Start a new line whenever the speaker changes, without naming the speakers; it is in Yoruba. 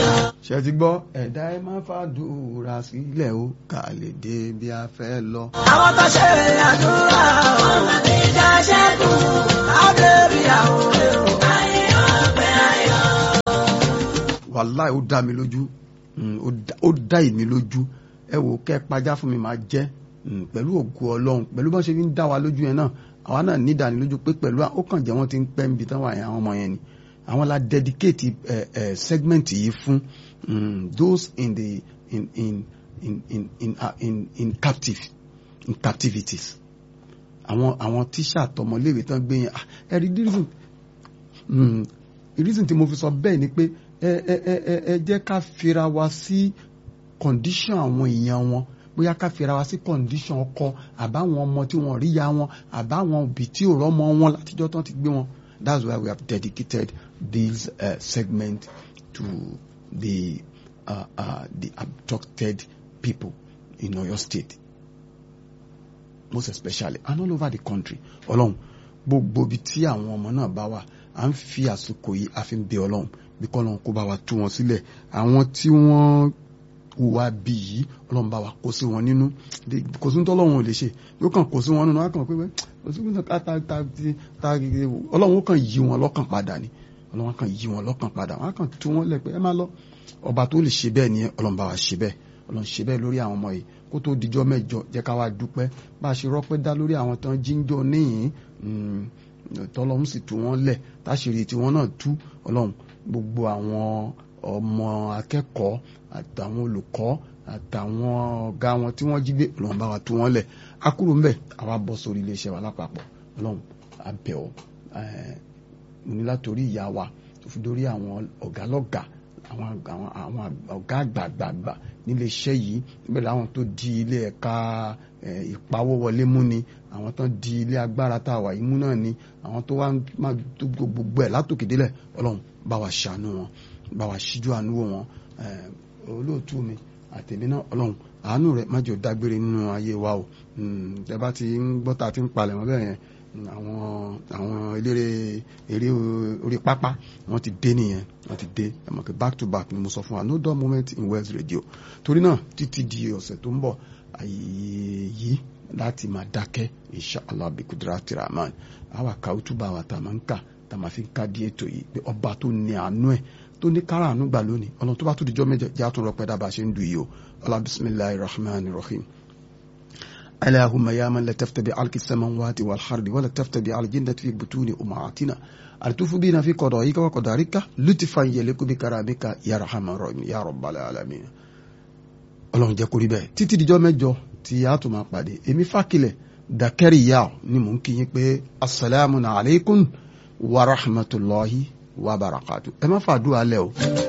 ṣe ti gbọ́ ẹ̀dá ẹ má fàdúrà sílẹ̀ o ká lè dé bí a fẹ́ lọ.
àwọn tó ṣe àdúrà ọ̀la ní ìjà ṣẹ́gun kábẹ́rì àwọn èrò ayé ọ̀pẹ ayọ̀.
wàláì ó dá mi lójú ó dá èmi lójú ẹ wò kẹ́ pajá fún mi máa jẹ́ pẹ̀lú ògo Ọlọ́run pẹ̀lú bọ́n ṣe fi ń dá wa lójú yẹn náà àwa náà ní ìdánilójú pé pẹ̀lú ó kàn jẹ́ wọ́n ti ń pẹ́ níbi tán wà yẹn àwọn ọmọ yẹn ni àwọn la dedicate segment yìí fún those in the in captivities àwọn tíṣà tọmọléèwé tán gbé yẹn ẹ rí reason tí mo fi sọ bẹ́ẹ̀ ni pé ẹ jẹ́ ká fira wa sí condition àwọn èèyàn wọn bóyá ká fira wa sí condition ọkọ àbáwọn ọmọ tí wọ́n rí ya wọn àbáwọn òbí tí ò rọ́mọ wọn látijọ́ tán ti gbé wọn. That's why we have dedicated this segment to the abducted people in Oyo State, most especially and all over the country. Ọlọ́run gbogbo ibi tí àwọn ọmọ náà bá wà à ń fi àsìkò yìí a fi ń bẹ Ọlọ́run bí kọ́lọ́run kó bá wa tú wọn sílẹ̀ àwọn tí wọ́n hùwà bí yìí Ọlọ́run bá wa kó sí wọn nínú kò sí tọ́lọ́run ò lè ṣe yóò kàn kó sí wọn nínú wọn kàn pé Ọlọ́run ó kàn yí wọn lọ́kàn padà ni Ọlọ́run kàn yí wọn lọ́kàn padà wọn kàn tú wọn lẹ̀ pé ẹ má lọ ọba tó lè ṣe bẹ́ẹ̀ ni Ọlọ́run bá wa ṣe bẹ́ẹ̀ Ọlọ́run ṣe bẹ́ẹ̀ lórí àwọn ọmọ yìí kó tó dijọ́ mẹ́jọ jẹ́ ká wá dúpẹ́ bá a ṣe rọ́pẹ́ dá lórí àwọn tán jíjọ níyìn tọ́lọ́run sì tú wọn lẹ̀ táṣìírí tí wọ́n náà tú Ọlọ́run gbogbo àwọn ọmọ akẹ́kọ̀ọ́ àtàwọn olùkọ́ àtàwọn ọ̀gá wọn tí wọ́n jí gbé Ọlọ́run bá wa tú wọn lẹ̀ a kúrò ńbẹ̀ àwa bọ́ sórí iléeṣẹ́ wa lápapọ̀ Ọlọ́run abẹ́ ọ mo ní látòrí ìyá wa tó fi dórí àwọn ọ̀gá lọ́gàá àwọn ọ̀gá àgbààgbà nílé iṣẹ́ yìí níbẹ̀ láwọn tó di ilé ẹ̀ka ìpawówọlé mú ni àwọn tó di ilé agbára tá a wà yìí mú náà ni àwọn tó wá máa tó gbogbo ẹ̀ látòkè délẹ̀ Ọlọ́run bá wa ṣàánú wọn bá wa ṣíjú àánú wò wọn olóòtú mi àtẹ̀mí náà Ọlọ́run àánú rẹ̀ má jẹ́ ó dágbére nínú ayé wa o tẹ́ bá ti ń gbọ́ tá a ti ń palẹ̀ wọn bẹ́ẹ̀ yẹn àwọn eré orí pápá wọ́n ti dé nìyẹn wọ́n ti dé ẹ mọ̀ pé back to back ni mo sọ fún wa no dull moment in Wells Radio torí náà títí di ọ̀sẹ̀ tó ń bọ̀ àyè yìí láti máa dákẹ́ inshallah bi kudrati rahman àwa kàwútúbà wa tá a máa ń kà tá a máa fi ń ká di ètò yìí pé ọba tó ní àánú ẹ̀ tó ní kára àánú gbà lónìí Ọlọ́run tó bá tó dijọ́ mẹ́jọ jẹ́ àtúnrọ̀ pẹ́ dábàá ṣe ń du yìí o ọlá bismillahir rahmanir rahim. اللهم يا من لتفت بعلك السماوات والحرب ولا تفت بعلى الجنة في بطون أمهاتنا ألتف بنا في قضائك وقدرك لطفا يليق بكرامك يا رحمن الرحيم يا رب العالمين. Ọlọ́run jẹ́ kó rí bẹ́ẹ̀ títí dijọ́ mẹ́jọ tí a tún máa pàdé èmi Fákilẹ̀ Dakariya ni mò ń kí yín pé assalamu alaikum wa rahmatulahi wa barakatuh ẹ má fàdúrà lẹ́ o.